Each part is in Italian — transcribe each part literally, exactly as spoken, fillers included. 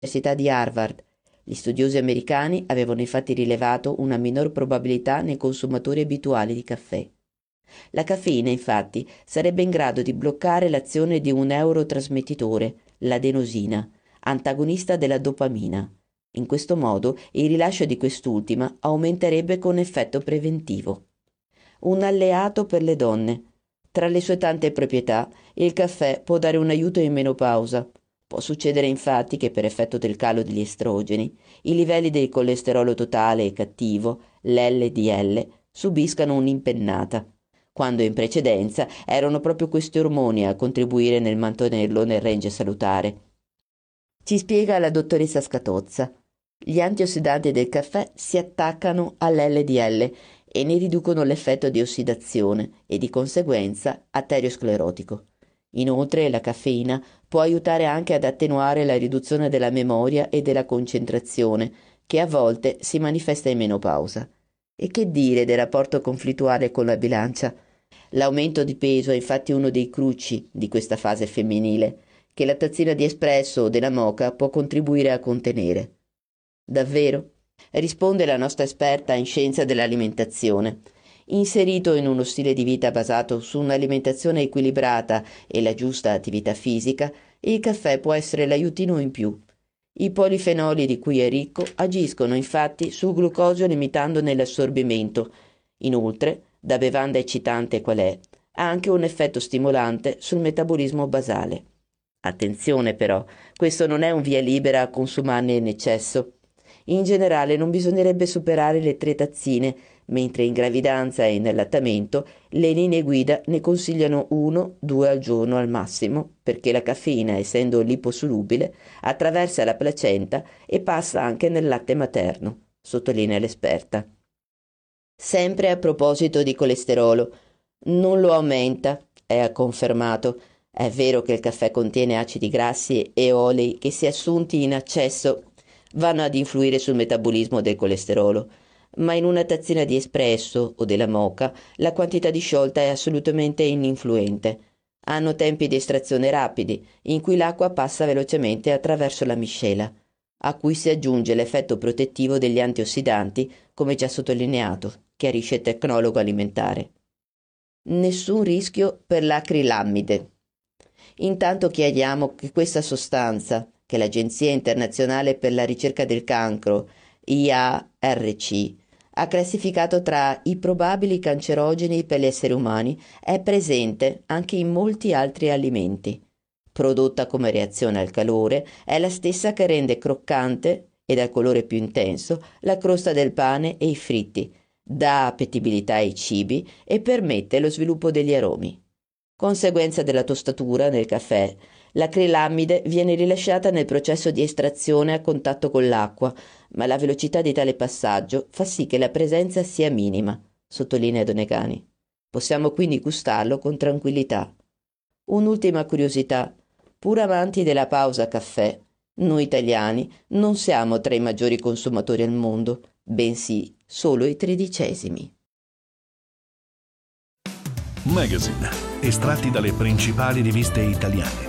all'Università di Harvard. Gli studiosi americani avevano infatti rilevato una minor probabilità nei consumatori abituali di caffè. La caffeina, infatti, sarebbe in grado di bloccare l'azione di un neurotrasmettitore, l'adenosina, antagonista della dopamina. In questo modo il rilascio di quest'ultima aumenterebbe con effetto preventivo. Un alleato per le donne. Tra le sue tante proprietà, il caffè può dare un aiuto in menopausa. Può succedere infatti che per effetto del calo degli estrogeni, i livelli del colesterolo totale e cattivo, l'L D L, subiscano un'impennata, quando in precedenza erano proprio questi ormoni a contribuire nel mantenerlo nel range salutare. Ci spiega la dottoressa Scatozza. Gli antiossidanti del caffè si attaccano all'L D L e ne riducono l'effetto di ossidazione e di conseguenza arteriosclerotico. Inoltre la caffeina può aiutare anche ad attenuare la riduzione della memoria e della concentrazione, che a volte si manifesta in menopausa. E che dire del rapporto conflittuale con la bilancia? L'aumento di peso è infatti uno dei cruci di questa fase femminile, che la tazzina di espresso o della moka può contribuire a contenere. Davvero? Risponde la nostra esperta in scienza dell'alimentazione. Inserito in uno stile di vita basato su un'alimentazione equilibrata e la giusta attività fisica, il caffè può essere l'aiutino in più. I polifenoli di cui è ricco agiscono infatti sul glucosio limitandone l'assorbimento. Inoltre, da bevanda eccitante qual è, ha anche un effetto stimolante sul metabolismo basale. Attenzione però, questo non è un via libera a consumarne in eccesso. In generale non bisognerebbe superare le tre tazzine, mentre in gravidanza e in allattamento le linee guida ne consigliano uno due al giorno al massimo, perché la caffeina, essendo liposolubile, attraversa la placenta e passa anche nel latte materno, sottolinea l'esperta. Sempre a proposito di colesterolo, non lo aumenta, è confermato. È vero che il caffè contiene acidi grassi e olei che, se assunti in eccesso, vanno ad influire sul metabolismo del colesterolo, ma in una tazzina di espresso o della moka la quantità di sciolta è assolutamente ininfluente. Hanno tempi di estrazione rapidi, in cui l'acqua passa velocemente attraverso la miscela, a cui si aggiunge l'effetto protettivo degli antiossidanti, come già sottolineato, chiarisce il tecnologo alimentare. Nessun rischio per l'acrilammide. Intanto chiediamo che questa sostanza, che l'Agenzia internazionale per la ricerca del cancro, I A R C, ha classificato tra i probabili cancerogeni per gli esseri umani, è presente anche in molti altri alimenti. Prodotta come reazione al calore, è la stessa che rende croccante e dal colore più intenso la crosta del pane e i fritti, dà appetibilità ai cibi e permette lo sviluppo degli aromi. Conseguenza della tostatura nel caffè, l'acrilammide viene rilasciata nel processo di estrazione a contatto con l'acqua, ma la velocità di tale passaggio fa sì che la presenza sia minima, sottolinea Donegani. Possiamo quindi gustarlo con tranquillità. Un'ultima curiosità. Pur amanti della pausa caffè, noi italiani non siamo tra i maggiori consumatori al mondo, bensì solo i tredicesimi. Magazine, estratti dalle principali riviste italiane.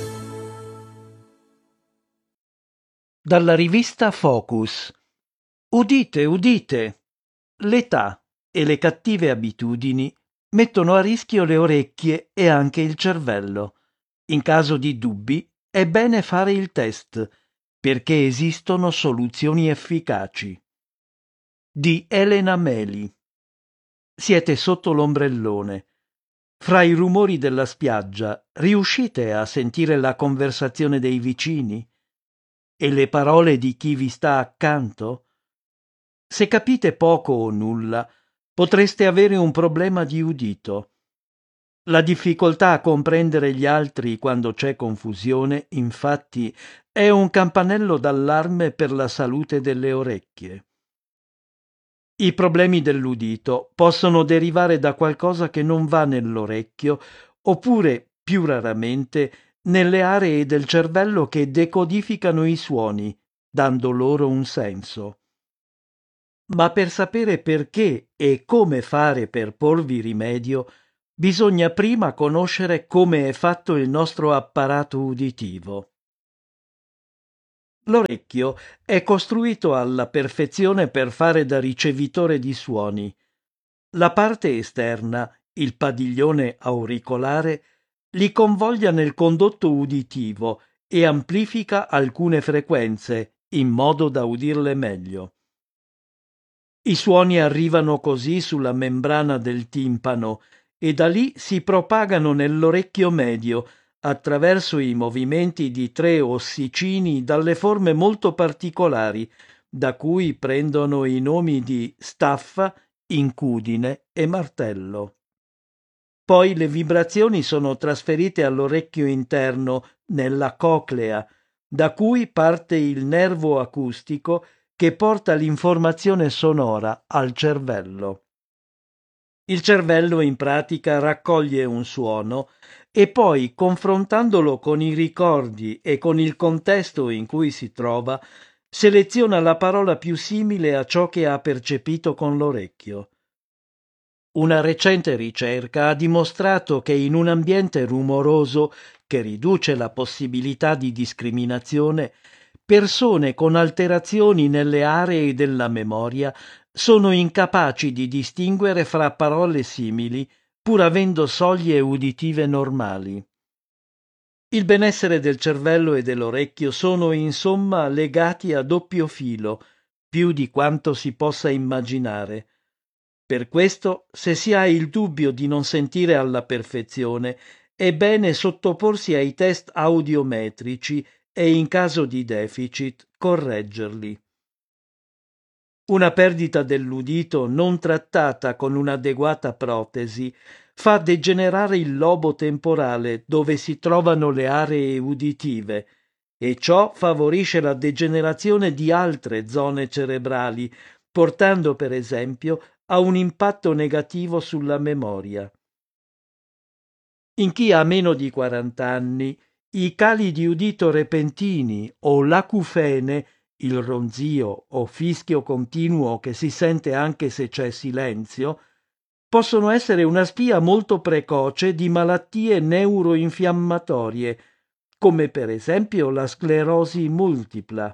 Dalla rivista Focus. Udite, udite! L'età e le cattive abitudini mettono a rischio le orecchie e anche il cervello. In caso di dubbi è bene fare il test, perché esistono soluzioni efficaci. Di Elena Meli. Siete sotto l'ombrellone. Fra i rumori della spiaggia riuscite a sentire la conversazione dei vicini? E le parole di chi vi sta accanto? Se capite poco o nulla, potreste avere un problema di udito. La difficoltà a comprendere gli altri quando c'è confusione, infatti, è un campanello d'allarme per la salute delle orecchie. I problemi dell'udito possono derivare da qualcosa che non va nell'orecchio, oppure, più raramente, nelle aree del cervello che decodificano i suoni, dando loro un senso. Ma per sapere perché e come fare per porvi rimedio, bisogna prima conoscere come è fatto il nostro apparato uditivo. L'orecchio è costruito alla perfezione per fare da ricevitore di suoni. La parte esterna, il padiglione auricolare, li convoglia nel condotto uditivo e amplifica alcune frequenze in modo da udirle meglio. I suoni arrivano così sulla membrana del timpano e da lì si propagano nell'orecchio medio attraverso i movimenti di tre ossicini dalle forme molto particolari, da cui prendono i nomi di staffa, incudine e martello. Poi le vibrazioni sono trasferite all'orecchio interno, nella coclea, da cui parte il nervo acustico che porta l'informazione sonora al cervello. Il cervello in pratica raccoglie un suono e poi, confrontandolo con i ricordi e con il contesto in cui si trova, seleziona la parola più simile a ciò che ha percepito con l'orecchio. Una recente ricerca ha dimostrato che in un ambiente rumoroso che riduce la possibilità di discriminazione, persone con alterazioni nelle aree della memoria sono incapaci di distinguere fra parole simili, pur avendo soglie uditive normali. Il benessere del cervello e dell'orecchio sono insomma legati a doppio filo, più di quanto si possa immaginare. Per questo, se si ha il dubbio di non sentire alla perfezione, è bene sottoporsi ai test audiometrici e, in caso di deficit, correggerli. Una perdita dell'udito non trattata con un'adeguata protesi fa degenerare il lobo temporale dove si trovano le aree uditive e ciò favorisce la degenerazione di altre zone cerebrali, portando per esempio a un impatto negativo sulla memoria. In chi ha meno di quaranta anni, i cali di udito repentini o l'acufene, il ronzio o fischio continuo che si sente anche se c'è silenzio, possono essere una spia molto precoce di malattie neuroinfiammatorie, come per esempio la sclerosi multipla.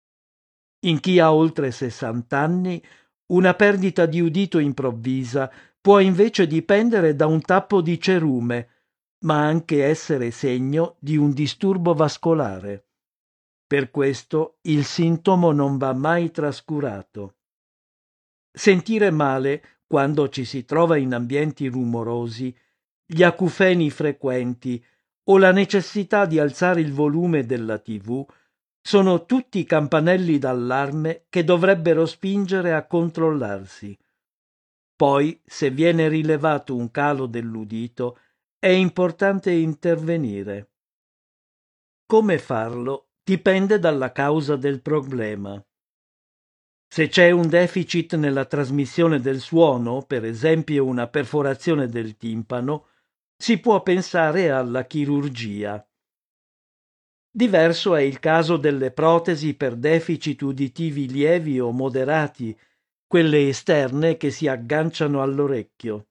In chi ha oltre sessanta anni, una perdita di udito improvvisa può invece dipendere da un tappo di cerume, ma anche essere segno di un disturbo vascolare. Per questo il sintomo non va mai trascurato. Sentire male quando ci si trova in ambienti rumorosi, gli acufeni frequenti o la necessità di alzare il volume della tivù sono tutti campanelli d'allarme che dovrebbero spingere a controllarsi. Poi, se viene rilevato un calo dell'udito, è importante intervenire. Come farlo dipende dalla causa del problema. Se c'è un deficit nella trasmissione del suono, per esempio una perforazione del timpano, si può pensare alla chirurgia. Diverso è il caso delle protesi per deficit uditivi lievi o moderati, quelle esterne che si agganciano all'orecchio.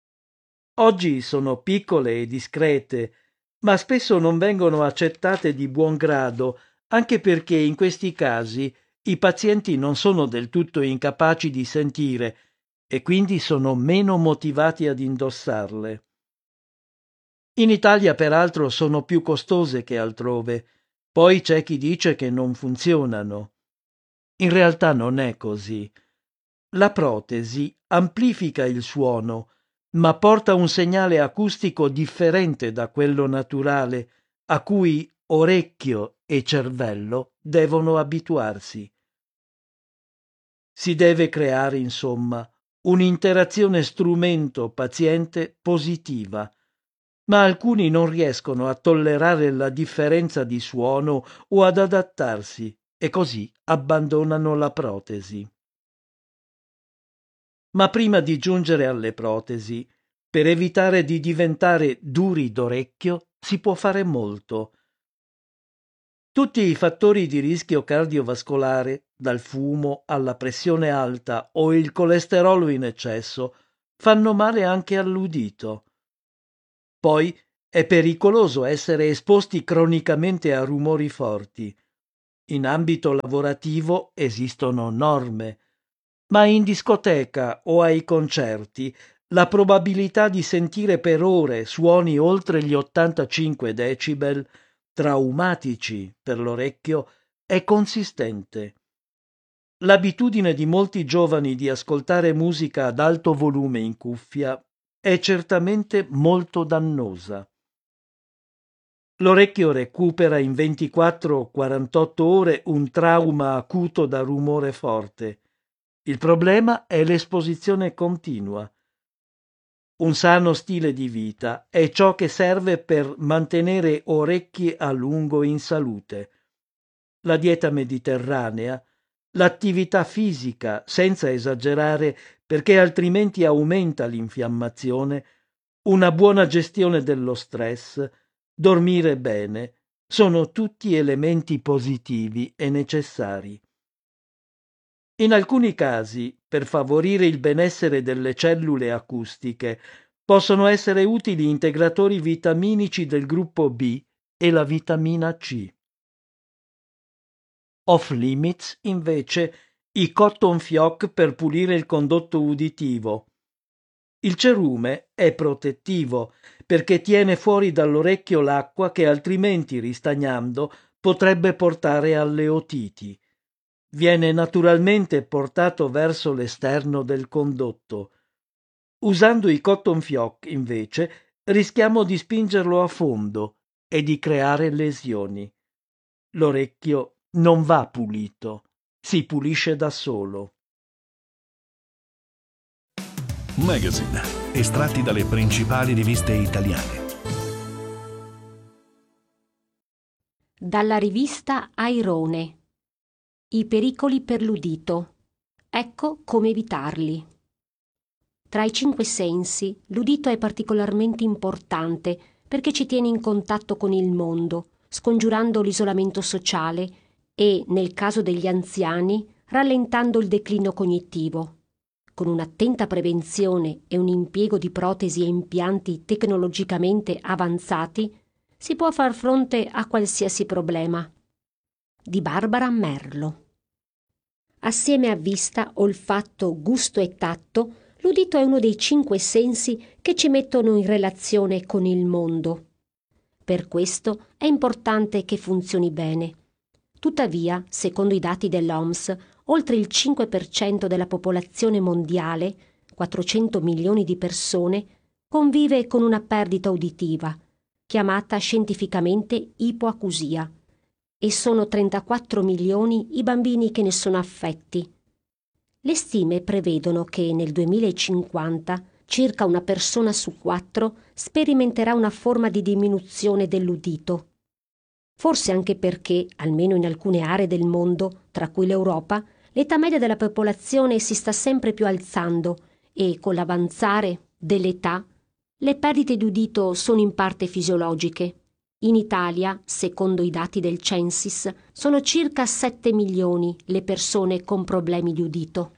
Oggi sono piccole e discrete, ma spesso non vengono accettate di buon grado, anche perché in questi casi i pazienti non sono del tutto incapaci di sentire e quindi sono meno motivati ad indossarle. In Italia, peraltro, sono più costose che altrove, poi c'è chi dice che non funzionano. In realtà non è così. La protesi amplifica il suono, ma porta un segnale acustico differente da quello naturale, a cui orecchio e cervello devono abituarsi. Si deve creare, insomma, un'interazione strumento-paziente positiva, ma alcuni non riescono a tollerare la differenza di suono o ad adattarsi e così abbandonano la protesi. Ma prima di giungere alle protesi, per evitare di diventare duri d'orecchio, si può fare molto. Tutti i fattori di rischio cardiovascolare, dal fumo alla pressione alta o il colesterolo in eccesso, fanno male anche all'udito. Poi è pericoloso essere esposti cronicamente a rumori forti. In ambito lavorativo esistono norme, ma in discoteca o ai concerti la probabilità di sentire per ore suoni oltre gli ottantacinque decibel, traumatici per l'orecchio, è consistente. L'abitudine di molti giovani di ascoltare musica ad alto volume in cuffia è certamente molto dannosa. L'orecchio recupera in ventiquattro quarantotto ore un trauma acuto da rumore forte. Il problema è l'esposizione continua. Un sano stile di vita è ciò che serve per mantenere orecchie a lungo in salute. La dieta mediterranea, l'attività fisica, senza esagerare perché altrimenti aumenta l'infiammazione, una buona gestione dello stress, dormire bene, sono tutti elementi positivi e necessari. In alcuni casi, per favorire il benessere delle cellule acustiche, possono essere utili integratori vitaminici del gruppo B e la vitamina C. Off limits, invece, i cotton fioc per pulire il condotto uditivo. Il cerume è protettivo perché tiene fuori dall'orecchio l'acqua che altrimenti, ristagnando, potrebbe portare alle otiti. Viene naturalmente portato verso l'esterno del condotto. Usando i cotton fioc, invece, rischiamo di spingerlo a fondo e di creare lesioni. L'orecchio non va pulito, si pulisce da solo. Magazine, estratti dalle principali riviste italiane. Dalla rivista Airone. I pericoli per l'udito. Ecco come evitarli. Tra i cinque sensi, l'udito è particolarmente importante perché ci tiene in contatto con il mondo, scongiurando l'isolamento sociale e, nel caso degli anziani, rallentando il declino cognitivo. Con un'attenta prevenzione e un impiego di protesi e impianti tecnologicamente avanzati, si può far fronte a qualsiasi problema. Di Barbara Merlo. Assieme a vista, olfatto, gusto e tatto, l'udito è uno dei cinque sensi che ci mettono in relazione con il mondo. Per questo è importante che funzioni bene. Tuttavia, secondo i dati dell'O M S, oltre il cinque per cento della popolazione mondiale, quattrocento milioni di persone, convive con una perdita uditiva, chiamata scientificamente ipoacusia, e sono trentaquattro milioni i bambini che ne sono affetti. Le stime prevedono che nel duemilacinquanta circa una persona su quattro sperimenterà una forma di diminuzione dell'udito. Forse anche perché, almeno in alcune aree del mondo, tra cui l'Europa, l'età media della popolazione si sta sempre più alzando e, con l'avanzare dell'età, le perdite di udito sono in parte fisiologiche. In Italia, secondo i dati del Censis, sono circa sette milioni le persone con problemi di udito.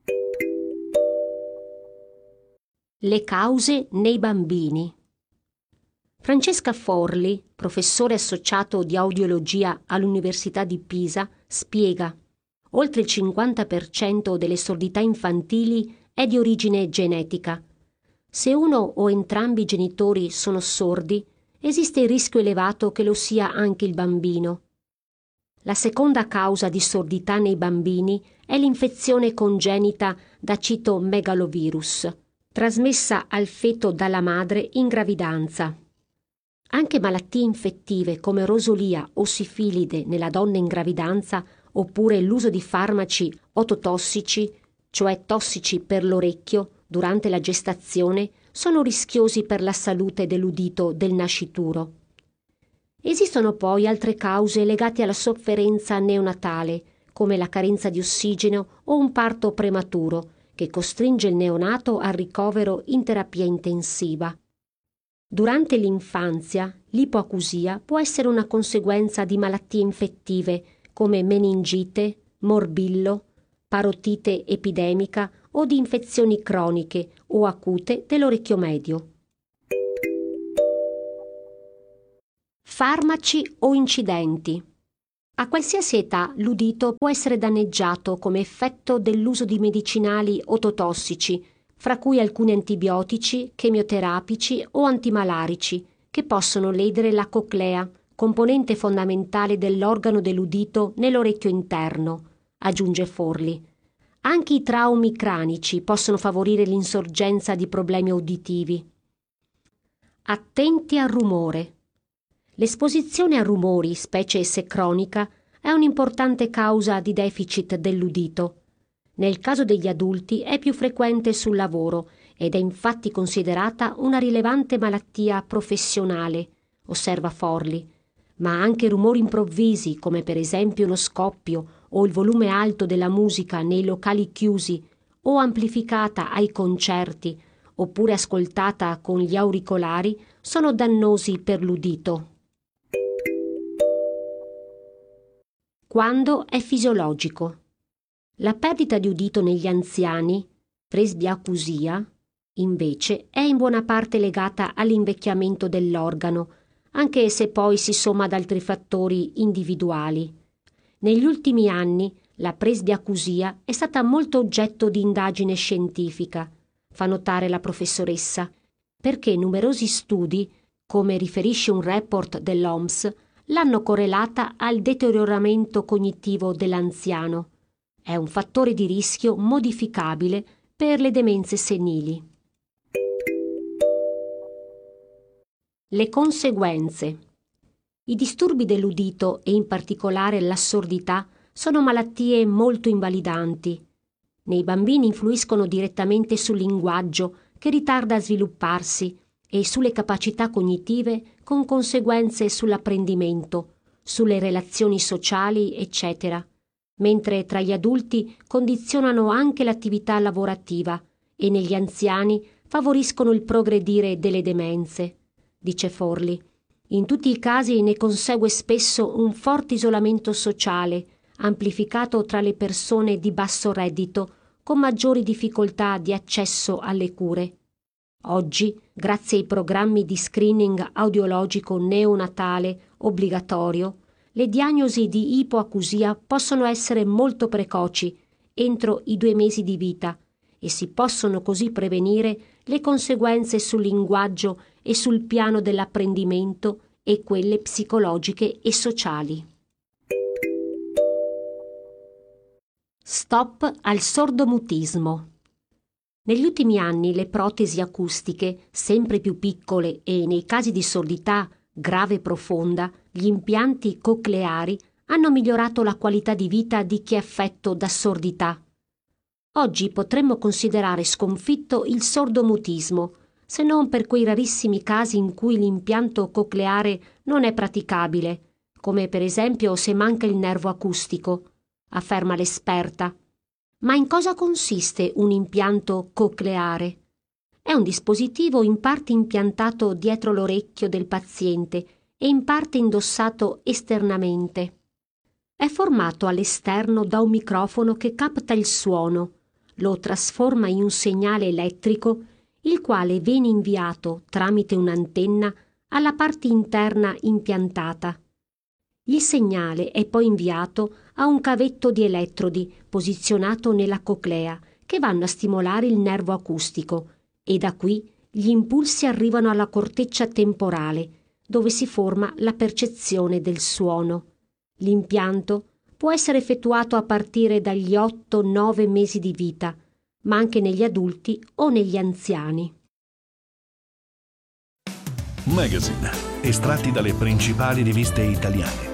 Le cause nei bambini. Francesca Forli, professore associato di audiologia all'Università di Pisa, spiega: oltre il cinquanta per cento delle sordità infantili è di origine genetica. Se uno o entrambi i genitori sono sordi, esiste il rischio elevato che lo sia anche il bambino. La seconda causa di sordità nei bambini è l'infezione congenita da citomegalovirus, trasmessa al feto dalla madre in gravidanza. Anche malattie infettive come rosolia o sifilide nella donna in gravidanza, oppure l'uso di farmaci ototossici, cioè tossici per l'orecchio, durante la gestazione, sono rischiosi per la salute dell'udito del nascituro. Esistono poi altre cause legate alla sofferenza neonatale, come la carenza di ossigeno o un parto prematuro, che costringe il neonato al ricovero in terapia intensiva. Durante l'infanzia, l'ipoacusia può essere una conseguenza di malattie infettive come meningite, morbillo, parotite epidemica o di infezioni croniche o acute dell'orecchio medio. Farmaci o incidenti. A qualsiasi età l'udito può essere danneggiato come effetto dell'uso di medicinali ototossici, fra cui alcuni antibiotici, chemioterapici o antimalarici, che possono ledere la coclea, componente fondamentale dell'organo dell'udito nell'orecchio interno, aggiunge Forlì. Anche i traumi cranici possono favorire l'insorgenza di problemi uditivi. Attenti al rumore. L'esposizione a rumori, specie se cronica, è un'importante causa di deficit dell'udito. Nel caso degli adulti è più frequente sul lavoro ed è infatti considerata una rilevante malattia professionale, osserva Forlì, ma anche rumori improvvisi come per esempio lo scoppio o il volume alto della musica nei locali chiusi o amplificata ai concerti oppure ascoltata con gli auricolari sono dannosi per l'udito. Quando è fisiologico. La perdita di udito negli anziani, presbiacusia, invece è in buona parte legata all'invecchiamento dell'organo, anche se poi si somma ad altri fattori individuali. Negli ultimi anni la presbiacusia è stata molto oggetto di indagine scientifica, fa notare la professoressa, perché numerosi studi, come riferisce un report dell'O M S, l'hanno correlata al deterioramento cognitivo dell'anziano. È un fattore di rischio modificabile per le demenze senili. Le conseguenze. I disturbi dell'udito e in particolare l'assordità sono malattie molto invalidanti. Nei bambini influiscono direttamente sul linguaggio, che ritarda a svilupparsi, e sulle capacità cognitive con conseguenze sull'apprendimento, sulle relazioni sociali, eccetera, mentre tra gli adulti condizionano anche l'attività lavorativa e negli anziani favoriscono il progredire delle demenze, dice Forlì. In tutti i casi ne consegue spesso un forte isolamento sociale, amplificato tra le persone di basso reddito, con maggiori difficoltà di accesso alle cure. Oggi, grazie ai programmi di screening audiologico neonatale obbligatorio, le diagnosi di ipoacusia possono essere molto precoci, entro i due mesi di vita, e si possono così prevenire le conseguenze sul linguaggio e sul piano dell'apprendimento e quelle psicologiche e sociali. Stop al sordomutismo. Negli ultimi anni le protesi acustiche, sempre più piccole, e nei casi di sordità grave e profonda, gli impianti cocleari hanno migliorato la qualità di vita di chi è affetto da sordità. Oggi potremmo considerare sconfitto il sordomutismo, se non per quei rarissimi casi in cui l'impianto cocleare non è praticabile, come per esempio se manca il nervo acustico, afferma l'esperta. Ma in cosa consiste un impianto cocleare? È un dispositivo in parte impiantato dietro l'orecchio del paziente e in parte indossato esternamente. È formato all'esterno da un microfono che capta il suono, lo trasforma in un segnale elettrico, il quale viene inviato tramite un'antenna alla parte interna impiantata. Il segnale è poi inviato a un cavetto di elettrodi posizionato nella coclea che vanno a stimolare il nervo acustico e da qui gli impulsi arrivano alla corteccia temporale dove si forma la percezione del suono. L'impianto può essere effettuato a partire dagli otto nove mesi di vita, ma anche negli adulti o negli anziani. Magazine, estratti dalle principali riviste italiane.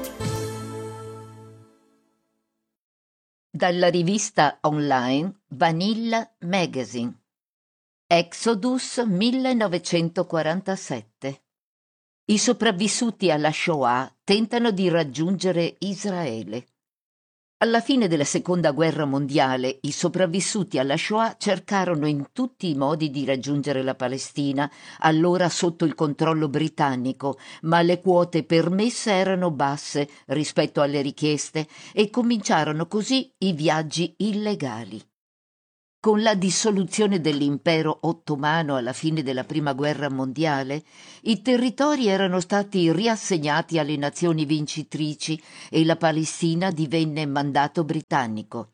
Dalla rivista online Vanilla Magazine. Exodus millenovecentoquarantasette. I sopravvissuti alla Shoah tentano di raggiungere Israele. Alla fine della Seconda Guerra Mondiale, i sopravvissuti alla Shoah cercarono in tutti i modi di raggiungere la Palestina, allora sotto il controllo britannico, ma le quote permesse erano basse rispetto alle richieste e cominciarono così i viaggi illegali. Con la dissoluzione dell'impero ottomano alla fine della Prima Guerra Mondiale, i territori erano stati riassegnati alle nazioni vincitrici e la Palestina divenne mandato britannico.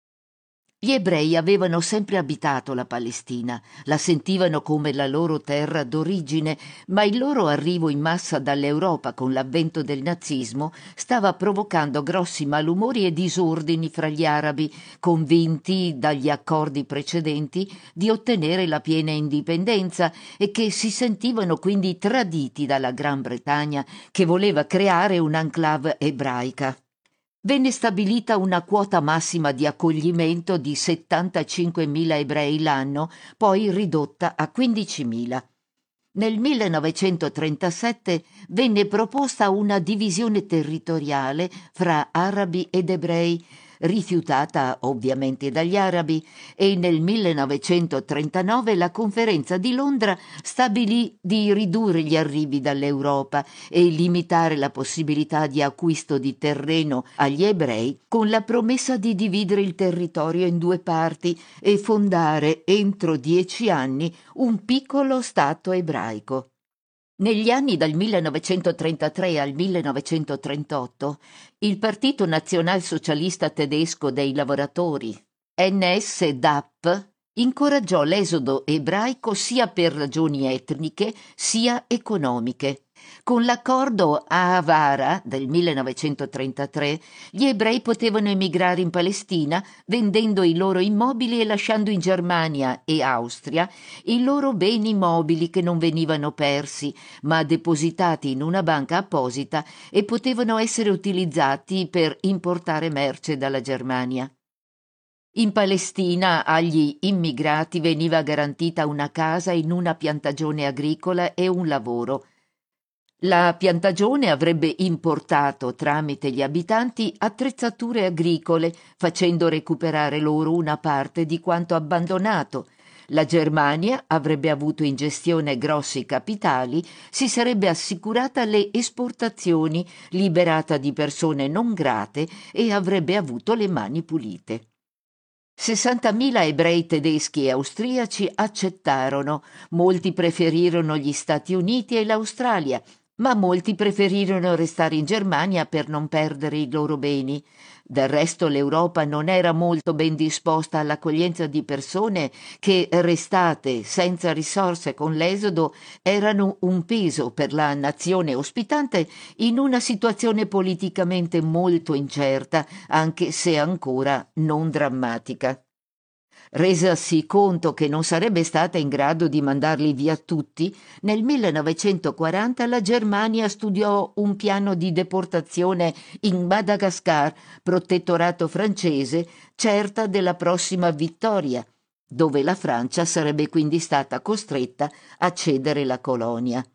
Gli ebrei avevano sempre abitato la Palestina, la sentivano come la loro terra d'origine, ma il loro arrivo in massa dall'Europa con l'avvento del nazismo stava provocando grossi malumori e disordini fra gli arabi, convinti dagli accordi precedenti di ottenere la piena indipendenza e che si sentivano quindi traditi dalla Gran Bretagna, che voleva creare un'enclave ebraica. Venne stabilita una quota massima di accoglimento di settantacinquemila ebrei l'anno, poi ridotta a quindicimila. Nel millenovecentotrentasette venne proposta una divisione territoriale fra arabi ed ebrei, rifiutata ovviamente dagli arabi, e nel millenovecentotrentanove la Conferenza di Londra stabilì di ridurre gli arrivi dall'Europa e limitare la possibilità di acquisto di terreno agli ebrei, con la promessa di dividere il territorio in due parti e fondare entro dieci anni un piccolo Stato ebraico. Negli anni dal millenovecentotrentatré al millenovecentotrentotto, il Partito Nazionalsocialista Tedesco dei Lavoratori, N S D A P, incoraggiò l'esodo ebraico sia per ragioni etniche sia economiche. Con l'accordo Ahavara del millenovecentotrentatré, gli ebrei potevano emigrare in Palestina vendendo i loro immobili e lasciando in Germania e Austria i loro beni mobili che non venivano persi, ma depositati in una banca apposita e potevano essere utilizzati per importare merce dalla Germania. In Palestina agli immigrati veniva garantita una casa in una piantagione agricola e un lavoro. La piantagione avrebbe importato tramite gli abitanti attrezzature agricole, facendo recuperare loro una parte di quanto abbandonato. La Germania avrebbe avuto in gestione grossi capitali, si sarebbe assicurata le esportazioni, liberata di persone non grate e avrebbe avuto le mani pulite. sessantamila ebrei tedeschi e austriaci accettarono, molti preferirono gli Stati Uniti e l'Australia, ma molti preferirono restare in Germania per non perdere i loro beni. Del resto l'Europa non era molto ben disposta all'accoglienza di persone che, restate senza risorse con l'esodo, erano un peso per la nazione ospitante in una situazione politicamente molto incerta, anche se ancora non drammatica. Resasi conto che non sarebbe stata in grado di mandarli via tutti, nel millenovecentoquaranta la Germania studiò un piano di deportazione in Madagascar, protettorato francese, certa della prossima vittoria, dove la Francia sarebbe quindi stata costretta a cedere la colonia.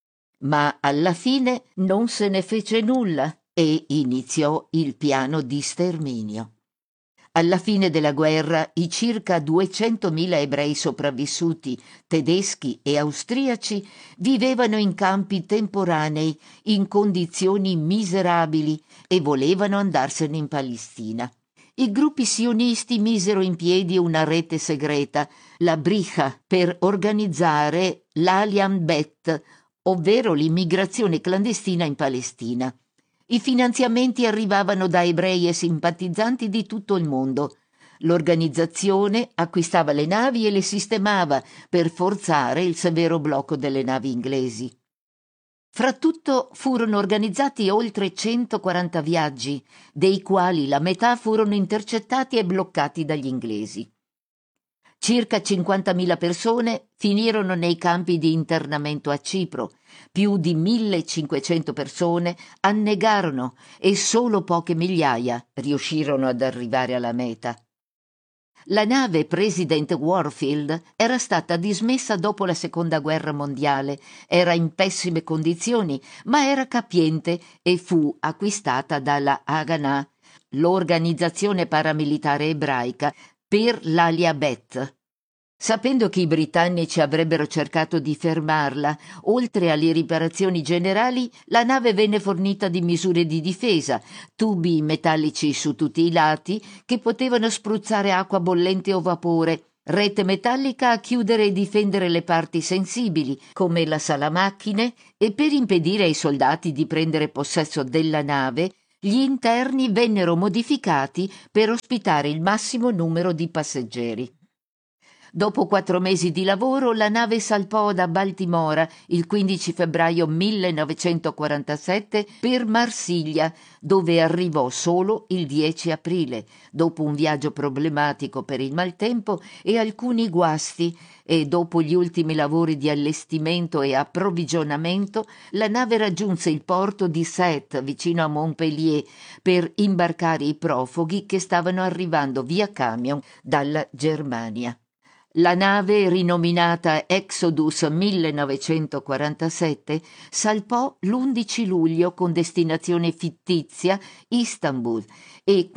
Ma alla fine non se ne fece nulla e iniziò il piano di sterminio. Alla fine della guerra i circa duecentomila ebrei sopravvissuti, tedeschi e austriaci, vivevano in campi temporanei, in condizioni miserabili e volevano andarsene in Palestina. I gruppi sionisti misero in piedi una rete segreta, la Bricha, per organizzare l'Aliam Bet, ovvero l'immigrazione clandestina in Palestina. I finanziamenti arrivavano da ebrei e simpatizzanti di tutto il mondo. L'organizzazione acquistava le navi e le sistemava per forzare il severo blocco delle navi inglesi. Fra tutto furono organizzati oltre centoquaranta viaggi, dei quali la metà furono intercettati e bloccati dagli inglesi. Circa cinquantamila persone finirono nei campi di internamento a Cipro, più di millecinquecento persone annegarono e solo poche migliaia riuscirono ad arrivare alla meta. La nave President Warfield era stata dismessa dopo la Seconda Guerra Mondiale, era in pessime condizioni, ma era capiente e fu acquistata dalla Haganah, l'organizzazione paramilitare ebraica, per l'Alia Bet. Sapendo che i britannici avrebbero cercato di fermarla, oltre alle riparazioni generali, la nave venne fornita di misure di difesa, tubi metallici su tutti i lati che potevano spruzzare acqua bollente o vapore, rete metallica a chiudere e difendere le parti sensibili, come la sala macchine, e per impedire ai soldati di prendere possesso della nave, gli interni vennero modificati per ospitare il massimo numero di passeggeri. Dopo quattro mesi di lavoro, la nave salpò da Baltimora il quindici febbraio millenovecentoquarantasette per Marsiglia, dove arrivò solo il dieci aprile, dopo un viaggio problematico per il maltempo e alcuni guasti, e dopo gli ultimi lavori di allestimento e approvvigionamento, la nave raggiunse il porto di Sète, vicino a Montpellier, per imbarcare i profughi che stavano arrivando via camion dalla Germania. La nave, rinominata Exodus millenovecentoquarantasette, salpò l'undici luglio con destinazione fittizia Istanbul e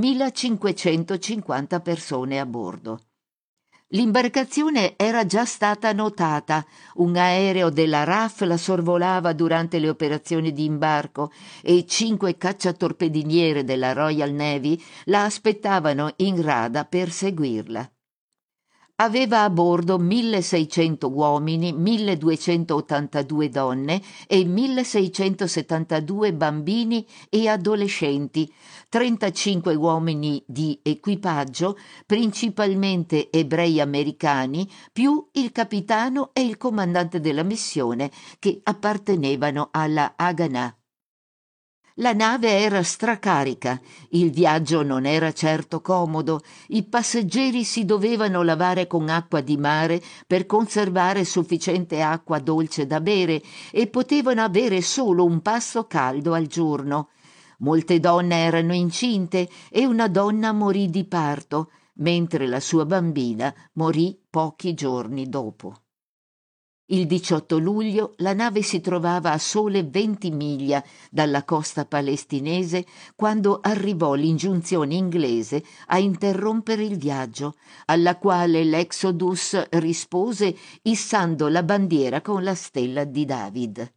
quattromilacinquecentocinquanta persone a bordo. L'imbarcazione era già stata notata, un aereo della R A F la sorvolava durante le operazioni di imbarco e cinque cacciatorpediniere della Royal Navy la aspettavano in rada per seguirla. Aveva a bordo milleseicento uomini, milleduecentottantadue donne e milleseicentosettantadue bambini e adolescenti, trentacinque uomini di equipaggio, principalmente ebrei americani, più il capitano e il comandante della missione che appartenevano alla Haganah. La nave era stracarica, il viaggio non era certo comodo, i passeggeri si dovevano lavare con acqua di mare per conservare sufficiente acqua dolce da bere e potevano avere solo un pasto caldo al giorno. Molte donne erano incinte e una donna morì di parto, mentre la sua bambina morì pochi giorni dopo. Il diciotto luglio la nave si trovava a sole venti miglia dalla costa palestinese quando arrivò l'ingiunzione inglese a interrompere il viaggio, alla quale l'Exodus rispose issando la bandiera con la stella di David.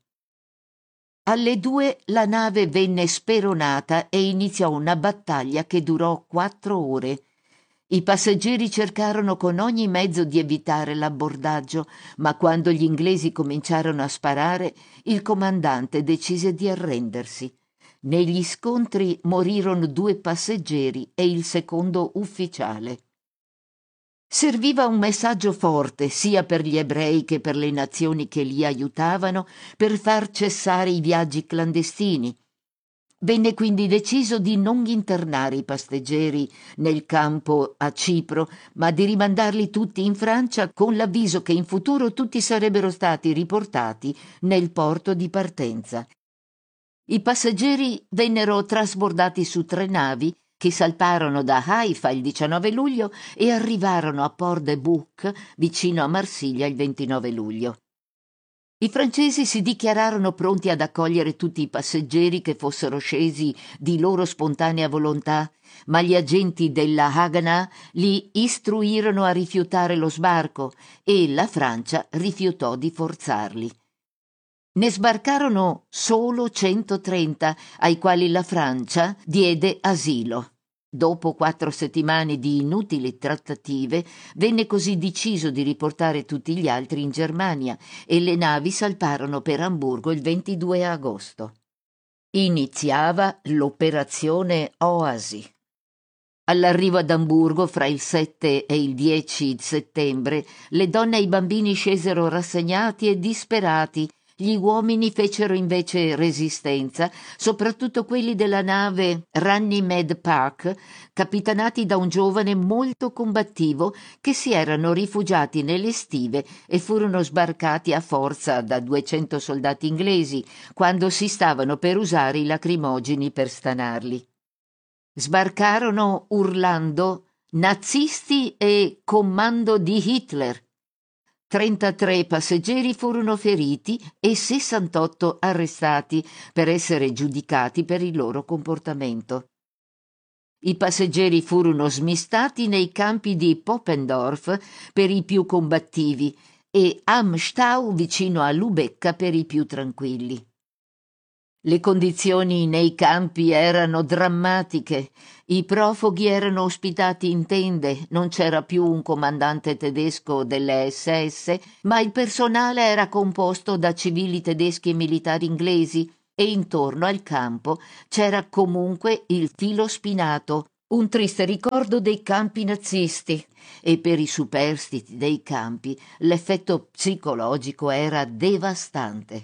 Alle due la nave venne speronata e iniziò una battaglia che durò quattro ore. I passeggeri cercarono con ogni mezzo di evitare l'abbordaggio, ma quando gli inglesi cominciarono a sparare, il comandante decise di arrendersi. Negli scontri morirono due passeggeri e il secondo ufficiale. Serviva un messaggio forte sia per gli ebrei che per le nazioni che li aiutavano per far cessare i viaggi clandestini. Venne quindi deciso di non internare i passeggeri nel campo a Cipro, ma di rimandarli tutti in Francia con l'avviso che in futuro tutti sarebbero stati riportati nel porto di partenza. I passeggeri vennero trasbordati su tre navi che salparono da Haifa il diciannove luglio e arrivarono a Port-de-Bouc, vicino a Marsiglia, il ventinove luglio. I francesi si dichiararono pronti ad accogliere tutti i passeggeri che fossero scesi di loro spontanea volontà, ma gli agenti della Haganah li istruirono a rifiutare lo sbarco e la Francia rifiutò di forzarli. Ne sbarcarono solo centotrenta, ai quali la Francia diede asilo. Dopo quattro settimane di inutili trattative, venne così deciso di riportare tutti gli altri in Germania e le navi salparono per Amburgo il ventidue agosto. Iniziava l'operazione Oasi. All'arrivo ad Amburgo, fra il sette e il dieci settembre, le donne e i bambini scesero rassegnati e disperati. Gli uomini fecero invece resistenza, soprattutto quelli della nave Runnymede Park, capitanati da un giovane molto combattivo che si erano rifugiati nelle stive e furono sbarcati a forza da duecento soldati inglesi quando si stavano per usare i lacrimogeni per stanarli. Sbarcarono urlando «Nazisti e comando di Hitler!». trentatré passeggeri furono feriti e sessantotto arrestati per essere giudicati per il loro comportamento. I passeggeri furono smistati nei campi di Poppendorf per i più combattivi e Am Stau vicino a Lubecca per i più tranquilli. Le condizioni nei campi erano drammatiche. I profughi erano ospitati in tende, non c'era più un comandante tedesco delle S S, ma il personale era composto da civili tedeschi e militari inglesi, e intorno al campo c'era comunque il filo spinato, un triste ricordo dei campi nazisti, e per i superstiti dei campi l'effetto psicologico era devastante.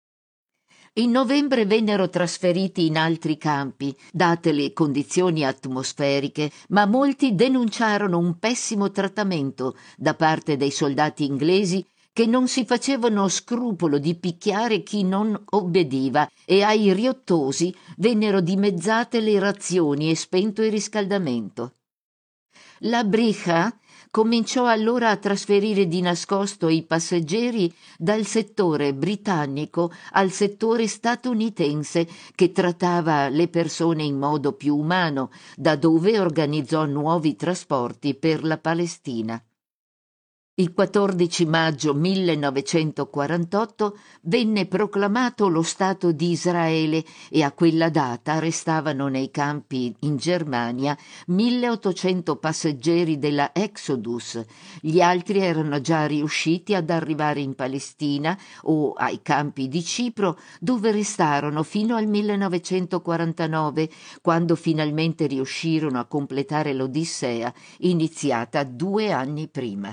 In novembre vennero trasferiti in altri campi, date le condizioni atmosferiche, ma molti denunciarono un pessimo trattamento da parte dei soldati inglesi che non si facevano scrupolo di picchiare chi non obbediva, e ai riottosi vennero dimezzate le razioni e spento il riscaldamento. La Bricha cominciò allora a trasferire di nascosto i passeggeri dal settore britannico al settore statunitense, che trattava le persone in modo più umano, da dove organizzò nuovi trasporti per la Palestina. Il quattordici maggio millenovecentoquarantotto venne proclamato lo Stato di Israele, e a quella data restavano nei campi in Germania milleottocento passeggeri della Exodus. Gli altri erano già riusciti ad arrivare in Palestina o ai campi di Cipro, dove restarono fino al millenovecentoquarantanove, quando finalmente riuscirono a completare l'Odissea, iniziata due anni prima.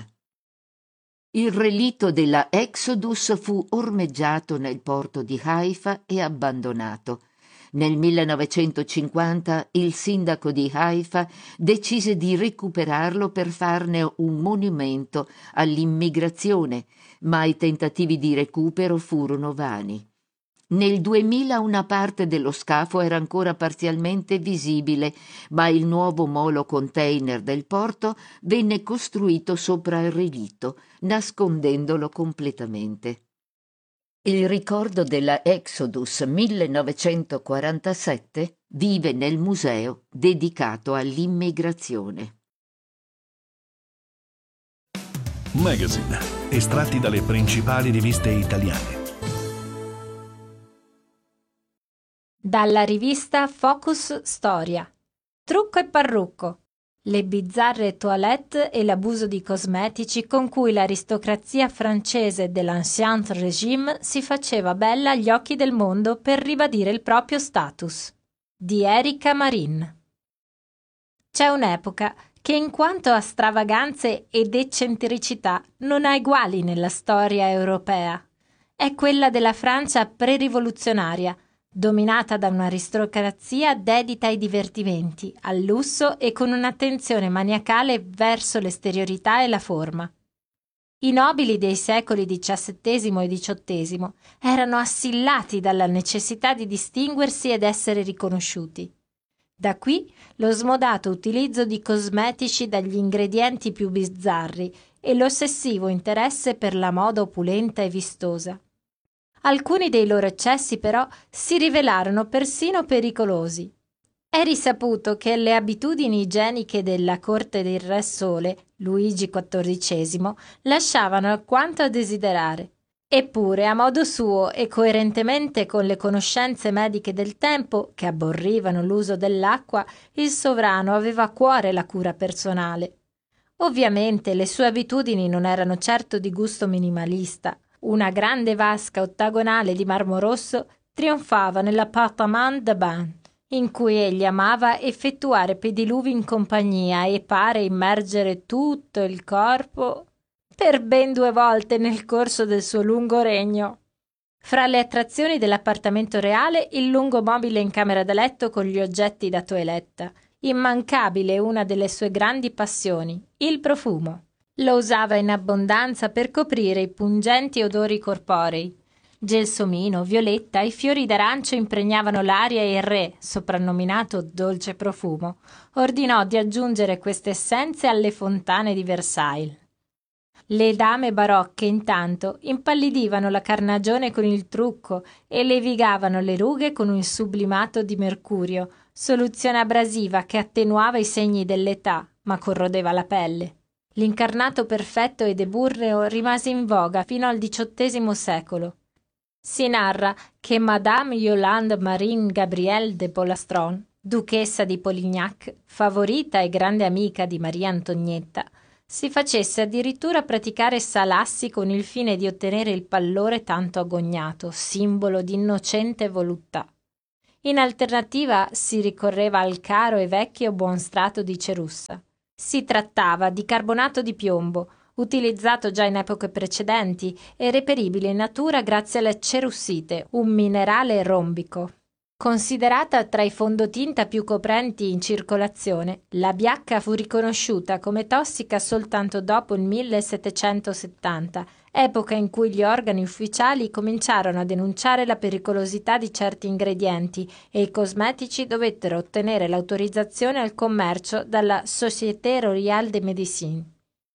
Il relitto della Exodus fu ormeggiato nel porto di Haifa e abbandonato. Nel millenovecentocinquanta il sindaco di Haifa decise di recuperarlo per farne un monumento all'immigrazione, ma i tentativi di recupero furono vani. Nel duemila una parte dello scafo era ancora parzialmente visibile, ma il nuovo molo container del porto venne costruito sopra il relitto, nascondendolo completamente. Il ricordo della Exodus millenovecentoquarantasette vive nel museo dedicato all'immigrazione. Magazine, estratti dalle principali riviste italiane. Dalla rivista Focus Storia. Trucco e parrucco. Le bizzarre toilette e l'abuso di cosmetici con cui l'aristocrazia francese dell'Ancien Régime si faceva bella agli occhi del mondo per ribadire il proprio status. Di Erika Marin. C'è un'epoca che in quanto a stravaganze ed eccentricità non ha eguali nella storia europea. È quella della Francia pre-rivoluzionaria, dominata da un'aristocrazia dedita ai divertimenti, al lusso e con un'attenzione maniacale verso l'esteriorità e la forma. I nobili dei secoli diciassettesimo e diciottesimo erano assillati dalla necessità di distinguersi ed essere riconosciuti. Da qui lo smodato utilizzo di cosmetici dagli ingredienti più bizzarri e l'ossessivo interesse per la moda opulenta e vistosa. Alcuni dei loro eccessi, però, si rivelarono persino pericolosi. È risaputo che le abitudini igieniche della corte del Re Sole, Luigi quattordicesimo, lasciavano alquanto a desiderare. Eppure, a modo suo e coerentemente con le conoscenze mediche del tempo, che aborrivano l'uso dell'acqua, il sovrano aveva a cuore la cura personale. Ovviamente le sue abitudini non erano certo di gusto minimalista. Una grande vasca ottagonale di marmo rosso trionfava nell'appartement de bain, in cui egli amava effettuare pediluvi in compagnia e pare immergere tutto il corpo per ben due volte nel corso del suo lungo regno. Fra le attrazioni dell'appartamento reale, il lungo mobile in camera da letto con gli oggetti da toeletta, immancabile una delle sue grandi passioni, il profumo. Lo usava in abbondanza per coprire i pungenti odori corporei. Gelsomino, violetta e fiori d'arancio impregnavano l'aria e il re, soprannominato dolce profumo, ordinò di aggiungere queste essenze alle fontane di Versailles. Le dame barocche, intanto, impallidivano la carnagione con il trucco e levigavano le rughe con un sublimato di mercurio, soluzione abrasiva che attenuava i segni dell'età, ma corrodeva la pelle. L'incarnato perfetto ed eburreo rimase in voga fino al diciottesimo secolo. Si narra che Madame Yolande Marine Gabrielle de Polastron, duchessa di Polignac, favorita e grande amica di Maria Antonietta, si facesse addirittura praticare salassi con il fine di ottenere il pallore tanto agognato, simbolo di innocente voluttà. In alternativa si ricorreva al caro e vecchio buon strato di cerussa. Si trattava di carbonato di piombo, utilizzato già in epoche precedenti e reperibile in natura grazie alla cerussite, un minerale rombico. Considerata tra i fondotinta più coprenti in circolazione, la biacca fu riconosciuta come tossica soltanto dopo il millesettecentosettanta, epoca in cui gli organi ufficiali cominciarono a denunciare la pericolosità di certi ingredienti e i cosmetici dovettero ottenere l'autorizzazione al commercio dalla Société Royale de Médecine.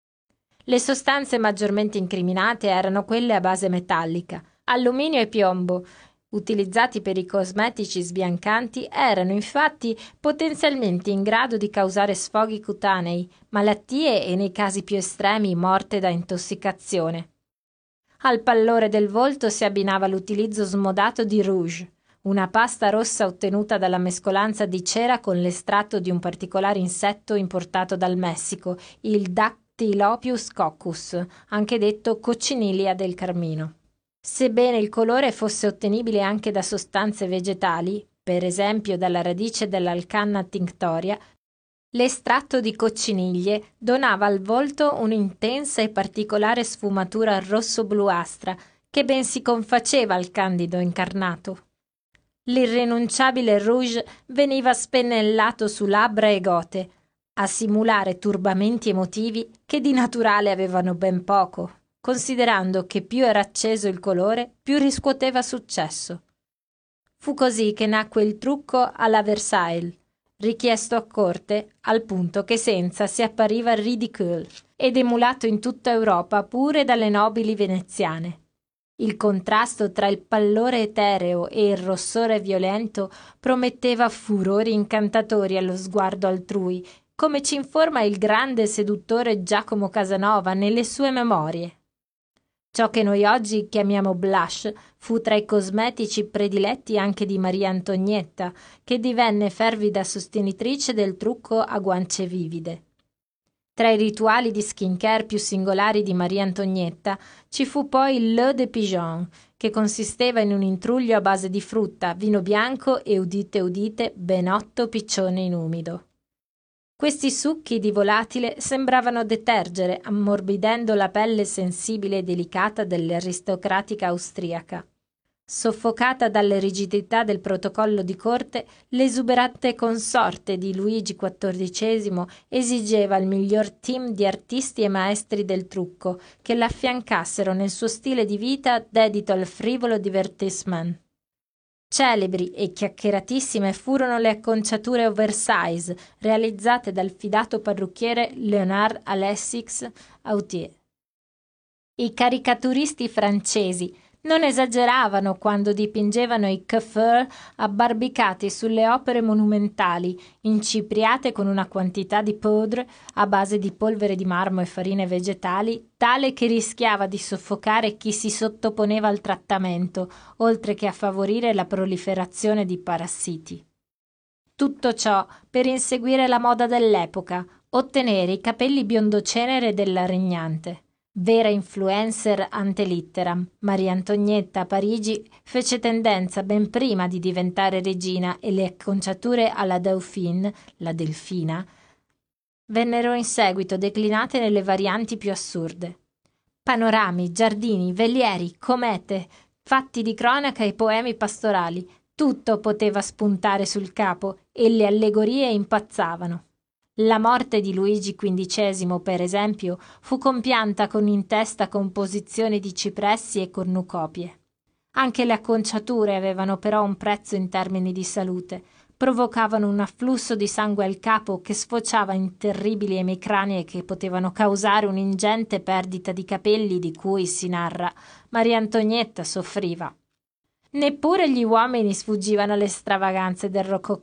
Le sostanze maggiormente incriminate erano quelle a base metallica. Alluminio e piombo, utilizzati per i cosmetici sbiancanti, erano infatti potenzialmente in grado di causare sfoghi cutanei, malattie e, nei casi più estremi, morte da intossicazione. Al pallore del volto si abbinava l'utilizzo smodato di rouge, una pasta rossa ottenuta dalla mescolanza di cera con l'estratto di un particolare insetto importato dal Messico, il Dactylopius coccus, anche detto cocciniglia del carmino. Sebbene il colore fosse ottenibile anche da sostanze vegetali, per esempio dalla radice dell'Alcanna tinctoria, l'estratto di cocciniglie donava al volto un'intensa e particolare sfumatura rosso-bluastra che ben si confaceva al candido incarnato. L'irrinunciabile rouge veniva spennellato su labbra e gote, a simulare turbamenti emotivi che di naturale avevano ben poco, considerando che più era acceso il colore, più riscuoteva successo. Fu così che nacque il trucco alla Versailles, richiesto a corte al punto che senza si appariva ridicule ed emulato in tutta Europa pure dalle nobili veneziane. Il contrasto tra il pallore etereo e il rossore violento prometteva furori incantatori allo sguardo altrui, come ci informa il grande seduttore Giacomo Casanova nelle sue memorie. Ciò che noi oggi chiamiamo blush fu tra i cosmetici prediletti anche di Maria Antonietta, che divenne fervida sostenitrice del trucco a guance vivide. Tra i rituali di skincare più singolari di Maria Antonietta ci fu poi l'eau de pigeon, che consisteva in un intruglio a base di frutta, vino bianco e, udite udite, ben otto piccioni in umido. Questi succhi di volatile sembravano detergere, ammorbidendo la pelle sensibile e delicata dell'aristocratica austriaca. Soffocata dalle rigidità del protocollo di corte, l'esuberante consorte di Luigi quattordicesimo esigeva il miglior team di artisti e maestri del trucco che l'affiancassero nel suo stile di vita dedito al frivolo divertissement. Celebri e chiacchieratissime furono le acconciature oversize realizzate dal fidato parrucchiere Léonard Alexis Autier. I caricaturisti francesi non esageravano quando dipingevano i coiffeur abbarbicati sulle opere monumentali, incipriate con una quantità di poudre a base di polvere di marmo e farine vegetali, tale che rischiava di soffocare chi si sottoponeva al trattamento, oltre che a favorire la proliferazione di parassiti. Tutto ciò per inseguire la moda dell'epoca, ottenere i capelli biondocenere della regnante. Vera influencer ante litteram, Maria Antonietta a Parigi fece tendenza ben prima di diventare regina e le acconciature alla Dauphine, la delfina, vennero in seguito declinate nelle varianti più assurde. Panorami, giardini, velieri, comete, fatti di cronaca e poemi pastorali, tutto poteva spuntare sul capo e le allegorie impazzavano. La morte di Luigi quindicesimo, per esempio, fu compianta con in testa composizioni di cipressi e cornucopie. Anche le acconciature avevano però un prezzo in termini di salute, provocavano un afflusso di sangue al capo che sfociava in terribili emicranie che potevano causare un'ingente perdita di capelli di cui, si narra, Maria Antonietta soffriva. Neppure gli uomini sfuggivano alle stravaganze del rococò.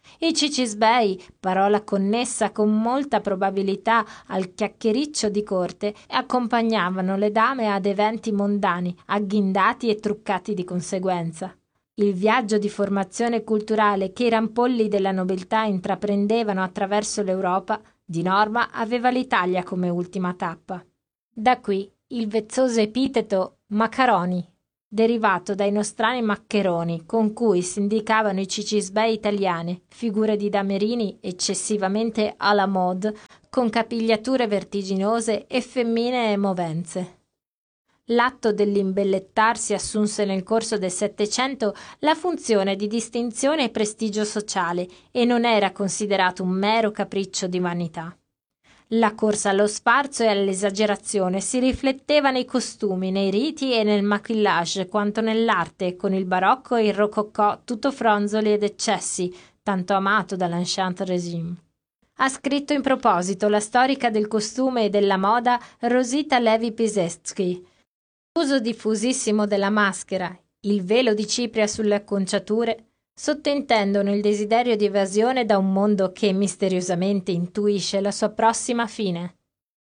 I cicisbei, parola connessa con molta probabilità al chiacchiericcio di corte, accompagnavano le dame ad eventi mondani, agghindati e truccati di conseguenza. Il viaggio di formazione culturale che i rampolli della nobiltà intraprendevano attraverso l'Europa, di norma, aveva l'Italia come ultima tappa. Da qui il vezzoso epiteto Maccaroni, derivato dai nostrani maccheroni con cui si indicavano i cicisbei italiani, figure di damerini eccessivamente alla mode, con capigliature vertiginose e femminee movenze. L'atto dell'imbellettarsi assunse nel corso del Settecento la funzione di distinzione e prestigio sociale e non era considerato un mero capriccio di vanità. La corsa allo sfarzo e all'esagerazione si rifletteva nei costumi, nei riti e nel maquillage quanto nell'arte, con il barocco e il rococò tutto fronzoli ed eccessi, tanto amato dall'Ancien Régime. Ha scritto in proposito la storica del costume e della moda Rosita Levi-Pisetsky. L'uso diffusissimo della maschera, il velo di cipria sulle acconciature, sottintendono il desiderio di evasione da un mondo che misteriosamente intuisce la sua prossima fine.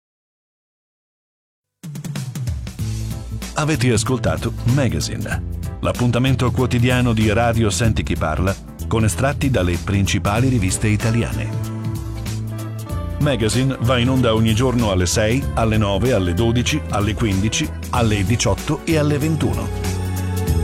Avete ascoltato Magazine, l'appuntamento quotidiano di Radio Senti Chi Parla con estratti dalle principali riviste italiane. Magazine va in onda ogni giorno alle sei, alle nove, alle dodici, alle quindici, alle diciotto e alle ventuno.